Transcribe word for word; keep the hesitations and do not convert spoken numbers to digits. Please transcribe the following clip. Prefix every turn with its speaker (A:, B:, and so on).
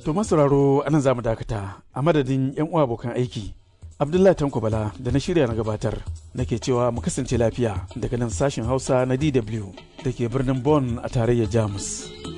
A: To masauraro anan zamu dakata a madadin yan uwa abokan aiki. Abdullahi Tanko Bala da na shirya na gabatar nake cewa mu kasance lafiya daga nan sashen Hausa na D W da ke birnin Bonn a tarayyar Jamus.